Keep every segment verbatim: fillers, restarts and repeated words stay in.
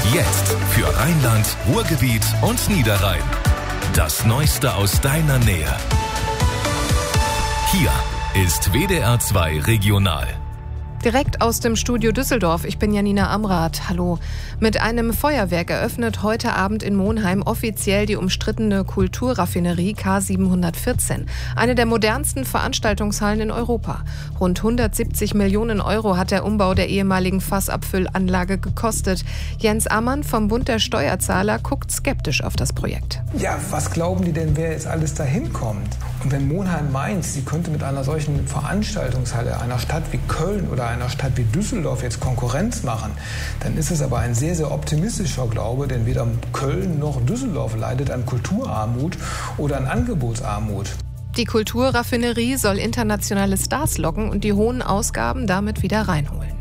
Jetzt für Rheinland, Ruhrgebiet und Niederrhein. Das Neueste aus deiner Nähe. Hier ist W D R zwei Regional. Direkt aus dem Studio Düsseldorf. Ich bin Janina Amrath. Hallo. Mit einem Feuerwerk eröffnet heute Abend in Monheim offiziell die umstrittene Kulturraffinerie K siebenhundertvierzehn. Eine der modernsten Veranstaltungshallen in Europa. Rund hundertsiebzig Millionen Euro hat der Umbau der ehemaligen Fassabfüllanlage gekostet. Jens Ammann vom Bund der Steuerzahler guckt skeptisch auf das Projekt. Ja, was glauben die denn, wer jetzt alles dahin kommt? Und wenn Monheim meint, sie könnte mit einer solchen Veranstaltungshalle einer Stadt wie Köln oder einer Stadt wie Düsseldorf jetzt Konkurrenz machen, dann ist es aber ein sehr, sehr optimistischer Glaube, denn weder Köln noch Düsseldorf leidet an Kulturarmut oder an Angebotsarmut. Die Kulturraffinerie soll internationale Stars locken und die hohen Ausgaben damit wieder reinholen.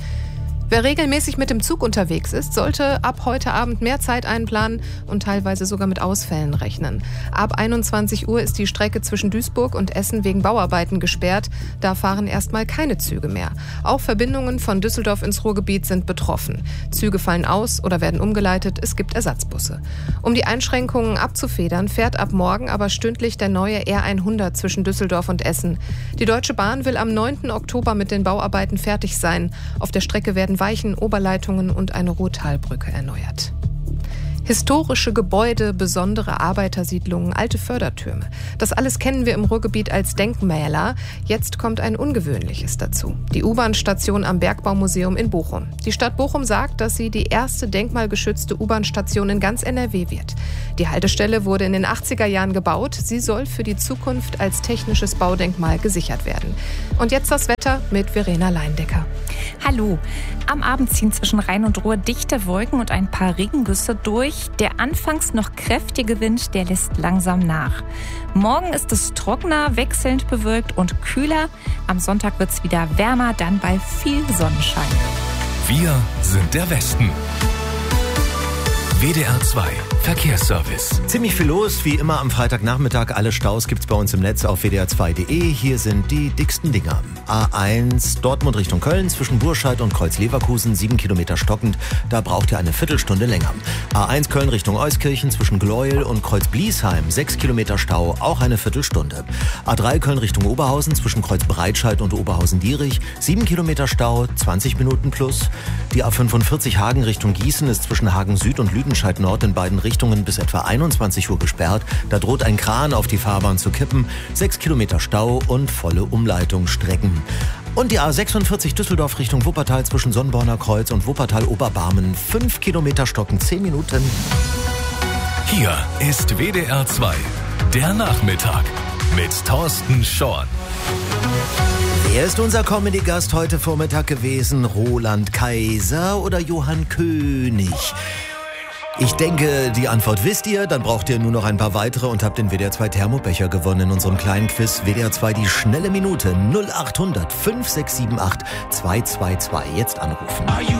Wer regelmäßig mit dem Zug unterwegs ist, sollte ab heute Abend mehr Zeit einplanen und teilweise sogar mit Ausfällen rechnen. Ab einundzwanzig Uhr ist die Strecke zwischen Duisburg und Essen wegen Bauarbeiten gesperrt. Da fahren erstmal keine Züge mehr. Auch Verbindungen von Düsseldorf ins Ruhrgebiet sind betroffen. Züge fallen aus oder werden umgeleitet, es gibt Ersatzbusse. Um die Einschränkungen abzufedern, fährt ab morgen aber stündlich der neue R hundert zwischen Düsseldorf und Essen. Die Deutsche Bahn will am neunten Oktober mit den Bauarbeiten fertig sein. Auf der Strecke werden Weichen, Oberleitungen und eine Ruhrtalbrücke erneuert. Historische Gebäude, besondere Arbeitersiedlungen, alte Fördertürme. Das alles kennen wir im Ruhrgebiet als Denkmäler. Jetzt kommt ein ungewöhnliches dazu. Die U-Bahn-Station am Bergbaumuseum in Bochum. Die Stadt Bochum sagt, dass sie die erste denkmalgeschützte U-Bahn-Station in ganz N R W wird. Die Haltestelle wurde in den achtziger Jahren gebaut. Sie soll für die Zukunft als technisches Baudenkmal gesichert werden. Und jetzt das Wetter mit Verena Leindecker. Hallo. Am Abend ziehen zwischen Rhein und Ruhr dichte Wolken und ein paar Regengüsse durch. Der anfangs noch kräftige Wind, der lässt langsam nach. Morgen ist es trockener, wechselnd bewölkt und kühler. Am Sonntag wird es wieder wärmer, dann bei viel Sonnenschein. Wir sind der Westen. W D R zwei Verkehrsservice. Ziemlich viel los, wie immer am Freitagnachmittag. Alle Staus gibt's bei uns im Netz auf w d r zwei punkt d e. Hier sind die dicksten Dinger. A eins Dortmund Richtung Köln zwischen Burscheid und Kreuz-Leverkusen, sieben Kilometer stockend. Da braucht ihr eine Viertelstunde länger. A eins Köln Richtung Euskirchen zwischen Gleuel und Kreuz-Bliesheim, sechs Kilometer Stau, auch eine Viertelstunde. A drei Köln Richtung Oberhausen zwischen Kreuz-Breitscheid und Oberhausen-Dierich, sieben Kilometer Stau, zwanzig Minuten plus. Die A fünfundvierzig Hagen Richtung Gießen ist zwischen Hagen Süd und Lüdenscheid Nord in beiden Richtungen bis etwa einundzwanzig Uhr gesperrt. Da droht ein Kran auf die Fahrbahn zu kippen. Sechs Kilometer Stau und volle Umleitungsstrecken. Und die A sechsundvierzig Düsseldorf Richtung Wuppertal zwischen Sonnborner Kreuz und Wuppertal-Oberbarmen. Fünf Kilometer stocken, zehn Minuten. Hier ist W D R zwei, der Nachmittag mit Thorsten Schorn. Wer ist unser Comedy-Gast heute Vormittag gewesen? Roland Kaiser oder Johann König? Ich denke, die Antwort wisst ihr, dann braucht ihr nur noch ein paar weitere und habt den W D R zwei Thermobecher gewonnen in unserem kleinen Quiz. W D R zwei, die schnelle Minute, null acht hundert fünf sechs sieben acht zwei zwei zwei. Jetzt anrufen.